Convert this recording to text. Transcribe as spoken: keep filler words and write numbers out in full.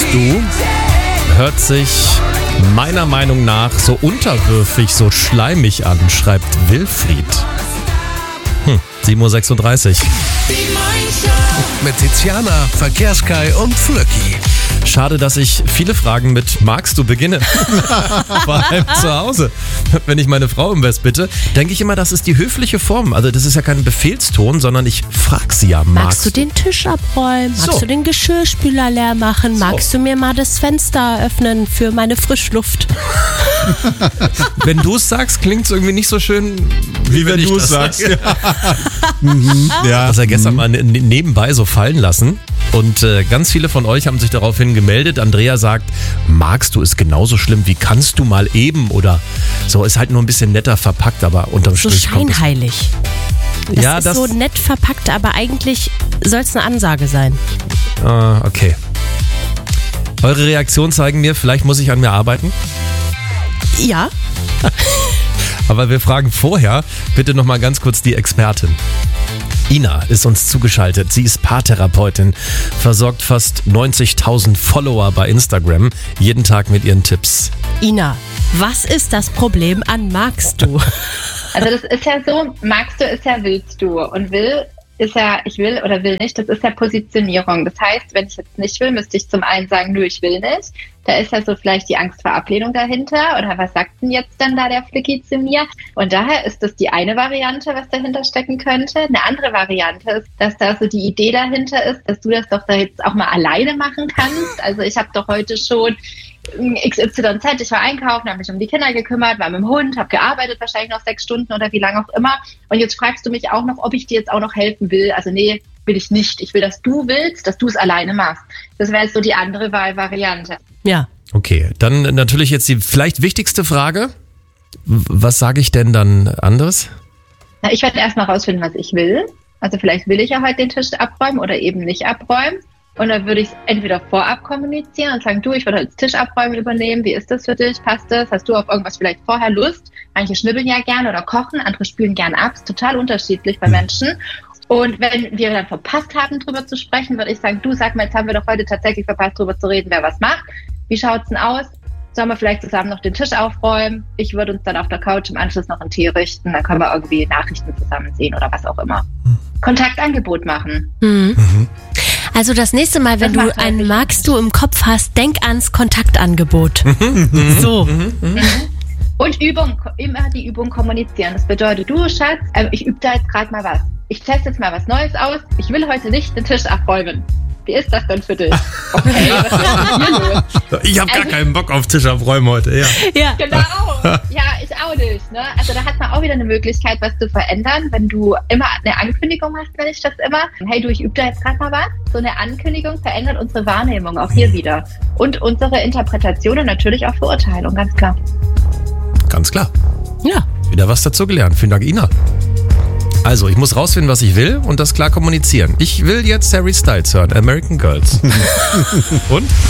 du hört sich meiner Meinung nach so unterwürfig, so schleimig an, schreibt Wilfried. Hm, sieben Uhr sechsunddreißig. Mit Tiziana, Verkehrskai und Flöcki. Schade, dass ich viele Fragen mit magst du beginne. Vor allem zu Hause. Wenn ich meine Frau um was bitte, denke ich immer, das ist die höfliche Form. Also das ist ja kein Befehlston, sondern ich frage sie ja, magst, magst du den Tisch abräumen? Magst so. du den Geschirrspüler leer machen? So. Magst du mir mal das Fenster öffnen für meine Frischluft? Wenn du es sagst, klingt es irgendwie nicht so schön, wie, wie wenn, wenn du es sagst. Ja. mhm, ja. Das hat er gestern mal ne- nebenbei so fallen lassen. Und äh, ganz viele von euch haben sich daraufhin gemeldet. Andrea sagt, magst du es genauso schlimm wie kannst du mal eben? Oder so, ist halt nur ein bisschen netter verpackt, aber unterm So Strich kommt es- scheinheilig. Das Ja, ist das- so nett verpackt, aber eigentlich soll es eine Ansage sein. Ah, okay. Eure Reaktionen zeigen mir, vielleicht muss ich an mir arbeiten. Ja, Aber wir fragen vorher bitte nochmal ganz kurz die Expertin. Ina ist uns zugeschaltet. Sie ist Paartherapeutin, versorgt fast neunzigtausend Follower bei Instagram, jeden Tag mit ihren Tipps. Ina, was ist das Problem an magst du? Also das ist ja so, magst du ist ja willst du und will ist ja ich will oder will nicht, das ist ja Positionierung. Das heißt, wenn ich jetzt nicht will, müsste ich zum einen sagen, nö, ich will nicht. Da ist ja so vielleicht die Angst vor Ablehnung dahinter oder was sagt denn jetzt dann da der Flicki zu mir? Und daher ist das die eine Variante, was dahinter stecken könnte. Eine andere Variante ist, dass da so die Idee dahinter ist, dass du das doch da jetzt auch mal alleine machen kannst. Also ich habe doch heute schon X Y Z, ich war einkaufen, habe mich um die Kinder gekümmert, war mit dem Hund, habe gearbeitet, wahrscheinlich noch sechs Stunden oder wie lange auch immer. Und jetzt fragst du mich auch noch, ob ich dir jetzt auch noch helfen will. Also nee, will ich nicht. Ich will, dass du willst, dass du es alleine machst. Das wäre jetzt so die andere Wahlvariante. Ja. Okay, dann natürlich jetzt die vielleicht wichtigste Frage. W- Was sage ich denn dann anderes? Na, ich werde erstmal rausfinden, was ich will. Also vielleicht will ich ja heute den Tisch abräumen oder eben nicht abräumen. Und dann würde ich es entweder vorab kommunizieren und sagen, du, ich würde heute das Tisch abräumen übernehmen. Wie ist das für dich? Passt das? Hast du auf irgendwas vielleicht vorher Lust? Manche schnibbeln ja gerne oder kochen, andere spülen gerne ab. Ist total unterschiedlich bei Menschen. Und wenn wir dann verpasst haben, drüber zu sprechen, würde ich sagen, du, sag mal, jetzt haben wir doch heute tatsächlich verpasst, drüber zu reden, wer was macht. Wie schaut's denn aus? Sollen wir vielleicht zusammen noch den Tisch aufräumen? Ich würde uns dann auf der Couch im Anschluss noch einen Tee richten. Dann können wir irgendwie Nachrichten zusammen sehen oder was auch immer. Kontaktangebot machen. Mhm. Also das nächste Mal, wenn Das du macht ein häufig magst du im Kopf hast, denk ans Kontaktangebot. So. Und Übung, immer die Übung kommunizieren. Das bedeutet, du Schatz, äh, ich übe da jetzt gerade mal was. Ich teste jetzt mal was Neues aus. Ich will heute nicht den Tisch abräumen. Wie ist das denn für dich? Okay, was ist denn hier los? Ich habe gar Also- keinen Bock auf Tisch abräumen heute, ja. Ja. Genau. Ja, ich auch nicht. Ne? Also da hat man auch wieder eine Möglichkeit, was zu verändern, wenn du immer eine Ankündigung machst, wenn ich das immer. Hey du, ich übe da jetzt gerade mal was. So eine Ankündigung verändert unsere Wahrnehmung auch hier wieder. Und unsere Interpretation und natürlich auch Verurteilung, ganz klar. Ganz klar. Ja. Wieder was dazu gelernt. Vielen Dank, Ina. Also, ich muss rausfinden, was ich will und das klar kommunizieren. Ich will jetzt Harry Styles hören, American Girls. Und?